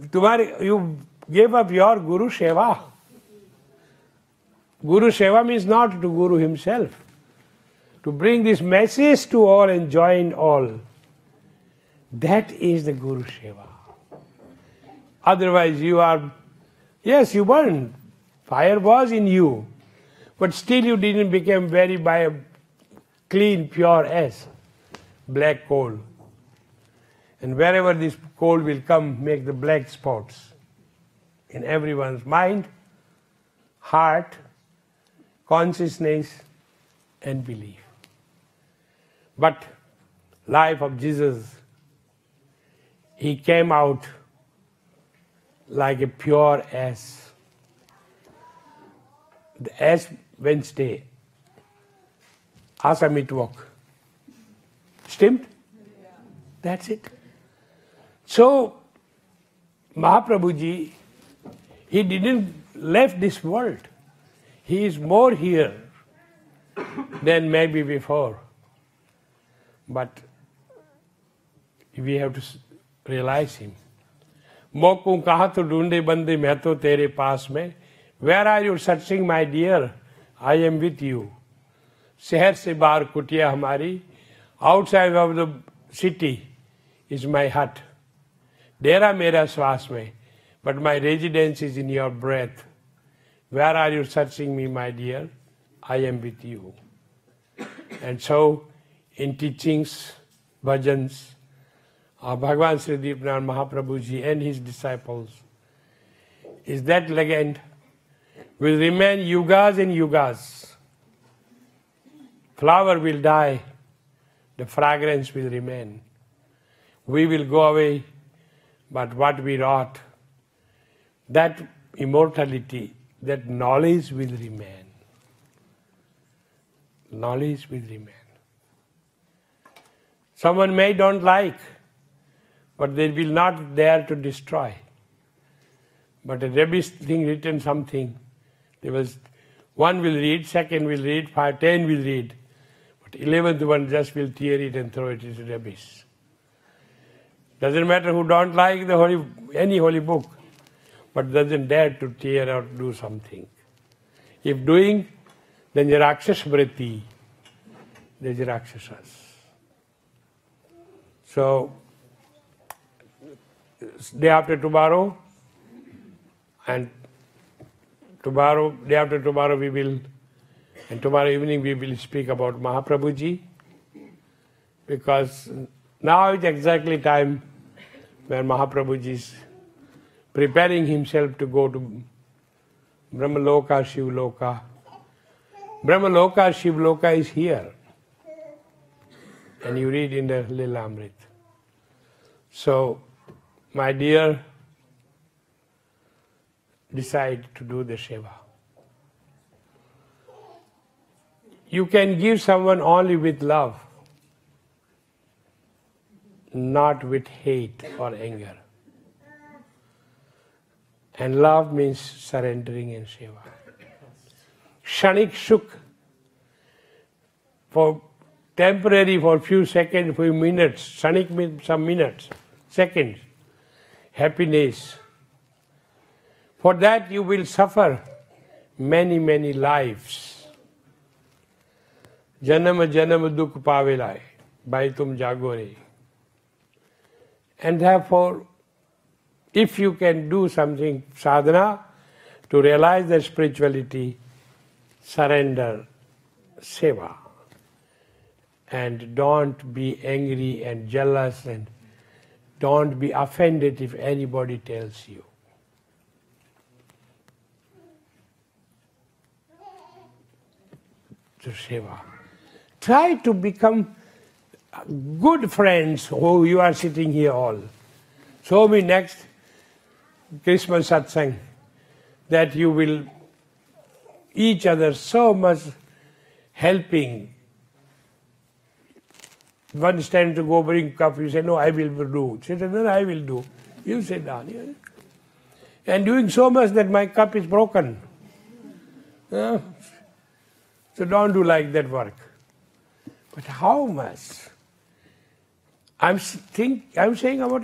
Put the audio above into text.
You gave up your Guru Seva. Guru Seva means not to Guru himself. To bring this message to all and join all. That is the Guru Seva. Otherwise you are, yes, you burned. Fire was in you. But still you didn't become very clean, pure as black coal. And wherever this coal will come, make the black spots in everyone's mind, heart, consciousness, and belief. But life of Jesus, he came out like a pure ash. The Ash Wednesday, Asamitvok. Stimmt? That's it. So, Mahaprabhuji, he didn't left this world. He is more here than maybe before. But we have to realize him. Moku kaha to dunde bande मैं तो तेरे पास में. Where are you searching, my dear? I am with you. शहर से बाहर कुटिया हमारी. Outside of the city is my hut. डेरा मेरा श्वास में. But my residence is in your breath. Where are you searching me, my dear? I am with you. And so, in teachings, bhajans, Bhagavan Sri Deepnand Mahaprabhuji and his disciples, is that legend will remain yugas and yugas. Flower will die, the fragrance will remain. We will go away, but what we wrought, that immortality, that knowledge will remain. Knowledge will remain. Someone may don't like, but they will not dare to destroy. But a rubbish thing written something, one will read, second will read, 5, 10 will read, but 11th one just will tear it and throw it into rubbish. Doesn't matter who don't like any holy book, but doesn't dare to tear or do something. If doing, then the Rakshas Vritti, there's the Rakshasas. So, day after tomorrow, and day after tomorrow we will, and tomorrow evening we will speak about Mahaprabhuji, because now is exactly time where Mahaprabhuji is preparing himself to go to Brahmaloka, Shivloka. Brahmaloka, Shivloka is here. And you read in the Lilamrit. So, my dear, decide to do the Seva. You can give someone only with love, not with hate or anger. And love means surrendering in Seva. Kshanik Sukh, for temporary, for few seconds, few minutes. Kshanik means some minutes, seconds. Happiness. For that you will suffer many, many lives. Janam janam dukh pavelai, bhai tum jagore. And therefore, if you can do something, sadhana, to realize the spirituality, surrender, seva. And don't be angry and jealous, and don't be offended if anybody tells you. To seva. Try to become good friends who you are sitting here all. Show me next Christmas satsang that you will each other so much helping. One stand to go bring cup, you say, no, I will do. Say, no, I will do. You say, down. And doing so much that my cup is broken. So don't do like that work. But how much? I'm saying about